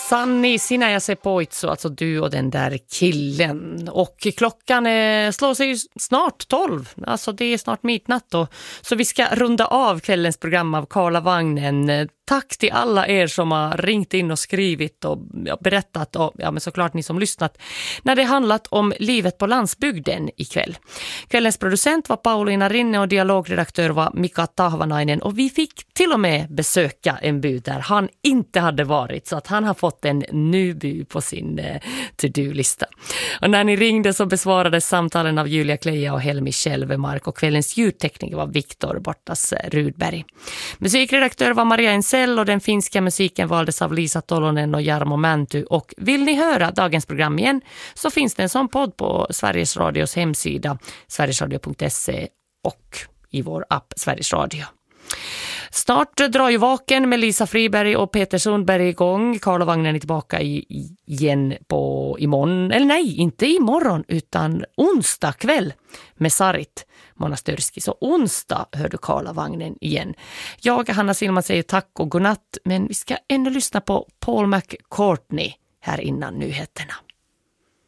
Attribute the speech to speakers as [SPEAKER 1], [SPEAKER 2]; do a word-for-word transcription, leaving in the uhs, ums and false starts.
[SPEAKER 1] Sanni, sinä ja se poitso, alltså du och den där killen. Och klockan är, slår sig snart tolv, alltså det är snart midnatt då. Så vi ska runda av kvällens program av Karlavagnen. Tack till alla er som har ringt in och skrivit och berättat, och ja, men såklart ni som lyssnat, när det handlat om livet på landsbygden ikväll. Kvällens producent var Paulina Rinne och dialogredaktör var Mika Tahvanainen, och vi fick till och med besöka en by där han inte hade varit, så att han har fått en ny by på sin eh, to-do-lista. Och när ni ringde så besvarades samtalen av Julia Kleja och Helmi Kjellvemark, och kvällens ljudtekniker var Viktor Bortas Rudberg. Musikredaktör var Maria Ensel, och den finska musiken valdes av Lisa Tolonen och Jarmo Mänty. Och vill ni höra dagens program igen så finns det en sån podd på Sveriges Radios hemsida sverigesradio punkt se och i vår app Sveriges Radio. Snart drar ju Vaken med Lisa Friberg och Peter Sundberg igång. Karlavagnen är tillbaka i, igen på imorgon. Eller nej, inte imorgon utan onsdag kväll med Sarit Monastörski. Så onsdag hör du Karlavagnen igen. Jag, Hanna Silman, säger tack och godnatt. Men vi ska ännu lyssna på Paul McCartney här innan nyheterna.